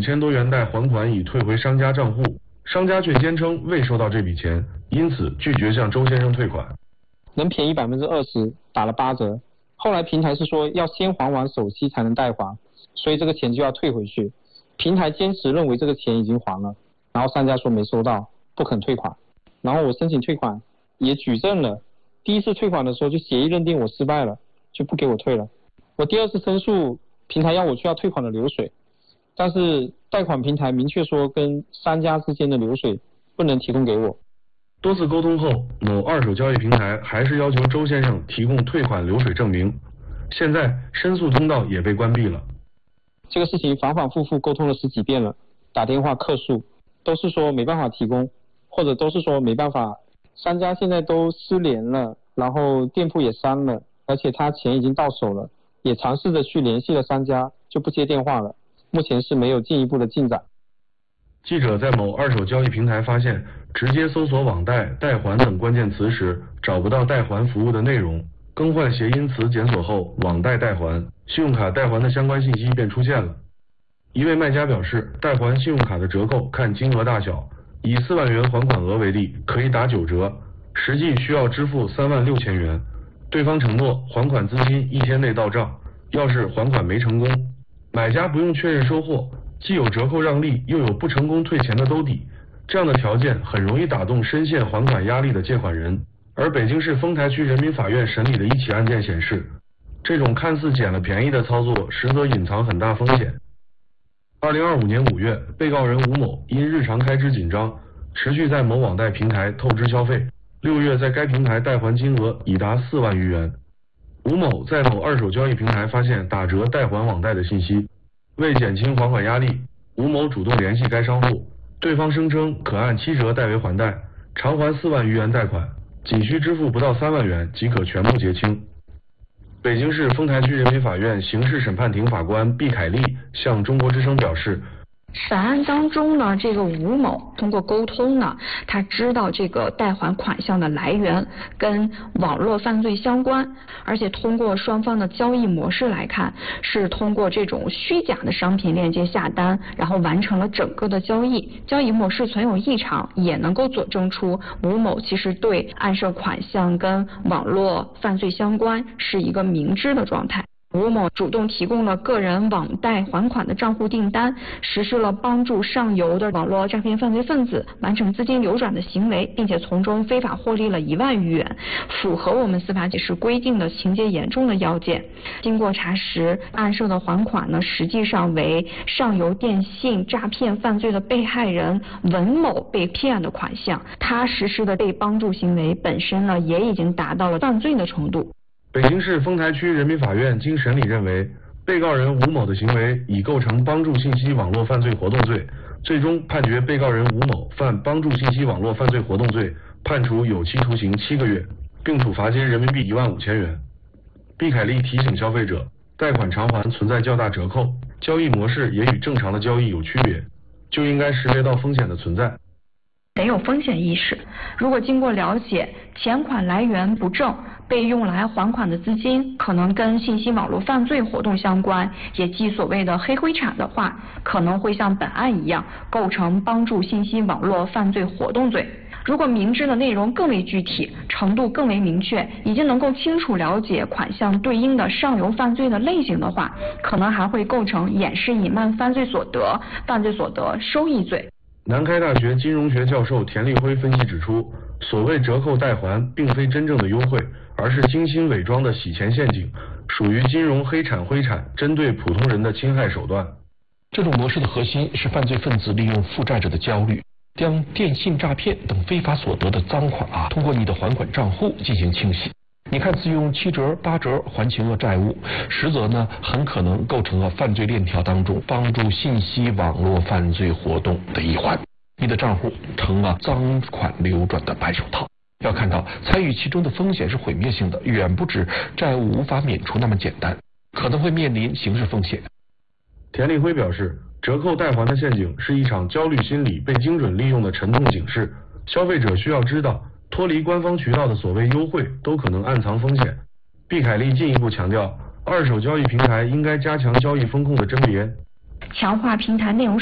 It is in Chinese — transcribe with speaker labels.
Speaker 1: 5000多元贷还款已退回商家账户，商家却坚称未收到这笔钱，因此拒绝向周先生退款。
Speaker 2: 能便宜20%，打了8折。后来平台是说要先还完首期才能贷还，所以这个钱就要退回去。平台坚持认为这个钱已经还了，然后商家说没收到，不肯退款。然后我申请退款，也举证了。第一次退款的时候就协议认定我失败了，就不给我退了。我第二次申诉，平台要我去要退款的流水，但是贷款平台明确说跟商家之间的流水不能提供给我。
Speaker 1: 多次沟通后，某二手交易平台还是要求周先生提供退款流水证明。现在申诉通道也被关闭了。
Speaker 2: 这个事情反反复复沟通了10几遍了，打电话客诉，都是说没办法提供，或者都是说没办法。商家现在都失联了，然后店铺也删了，而且他钱已经到手了，也尝试着去联系了商家，就不接电话了。目前是没有进一步的进展。
Speaker 1: 记者在某二手交易平台发现，直接搜索网贷、贷还等关键词时，找不到贷还服务的内容。更换谐音词检索后，网贷贷还、信用卡贷还的相关信息便出现了。一位卖家表示，贷还信用卡的折扣看金额大小，以4万元还款额为例，可以打9折，实际需要支付3万6千元。对方承诺还款资金1天内到账，要是还款没成功，买家不用确认收货，既有折扣让利，又有不成功退钱的兜底，这样的条件很容易打动深陷还款压力的借款人。而北京市丰台区人民法院审理的一起案件显示，这种看似捡了便宜的操作，实则隐藏很大风险。2025年5月，被告人吴某因日常开支紧张，持续在某网贷平台透支消费，6月在该平台贷还金额已达4万余元。吴某在某二手交易平台发现打折贷还网贷的信息，为减轻还款压力，吴某主动联系该商户，对方声称可按7折代为还贷，偿还4万余元贷款，仅需支付不到3万元即可全部结清。北京市丰台区人民法院刑事审判庭法官毕凯丽向中国之声表示，
Speaker 3: 本案当中呢，这个吴某通过沟通呢，他知道这个贷款款项的来源跟网络犯罪相关，而且通过双方的交易模式来看，是通过这种虚假的商品链接下单，然后完成了整个的交易。交易模式存有异常，也能够佐证出吴某其实对案涉款项跟网络犯罪相关是一个明知的状态。吴某主动提供了个人网贷还款的账户订单，实施了帮助上游的网络诈骗犯罪分子完成资金流转的行为，并且从中非法获利了1万余元，符合我们司法解释规定的情节严重的要件。经过查实，案涉的还款呢，实际上为上游电信诈骗犯罪的被害人文某被骗的款项，他实施的被帮助行为本身呢，也已经达到了犯罪的程度。
Speaker 1: 北京市丰台区人民法院经审理认为，被告人吴某的行为已构成帮助信息网络犯罪活动罪，最终判决被告人吴某犯帮助信息网络犯罪活动罪，判处有期徒刑7个月，并处罚金人民币15000元。毕凯丽提醒消费者，贷款偿还存在较大折扣，交易模式也与正常的交易有区别，就应该识别到风险的存在。
Speaker 3: 得有风险意识，如果经过了解，钱款来源不正，被用来还款的资金可能跟信息网络犯罪活动相关，也即所谓的黑灰产的话，可能会像本案一样构成帮助信息网络犯罪活动罪。如果明知的内容更为具体，程度更为明确，已经能够清楚了解款项对应的上游犯罪的类型的话，可能还会构成掩饰隐瞒犯罪所得收益罪。
Speaker 1: 南开大学金融学教授田立辉分析指出，所谓折扣贷还并非真正的优惠，而是精心伪装的洗钱陷阱，属于金融黑产灰产针对普通人的侵害手段。
Speaker 4: 这种模式的核心是犯罪分子利用负债者的焦虑，将电信诈骗等非法所得的赃款通过你的还款账户进行清洗。你看似用7折8折还清了债务，实则呢很可能构成了犯罪链条当中帮助信息网络犯罪活动的一环，你的账户成了赃款流转的白手套。要看到参与其中的风险是毁灭性的，远不止债务无法免除那么简单，可能会面临刑事风险。
Speaker 1: 田立辉表示，折扣贷还的陷阱是一场焦虑心理被精准利用的沉痛警示，消费者需要知道，脱离官方渠道的所谓优惠都可能暗藏风险。毕凯丽进一步强调，二手交易平台应该加强交易风控的甄别，
Speaker 3: 强化平台内容